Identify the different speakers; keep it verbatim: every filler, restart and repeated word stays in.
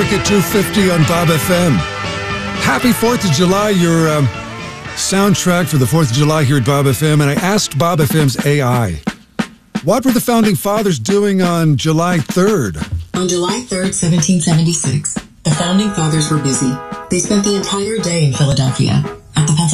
Speaker 1: back at two fifty on Bob F M. Happy fourth of July, your um, soundtrack for the fourth of July here at Bob F M. And I asked Bob F M's A I, what were the Founding Fathers doing on July third?
Speaker 2: On July third, seventeen seventy-six, the Founding Fathers were busy. They spent the entire day in Philadelphia at the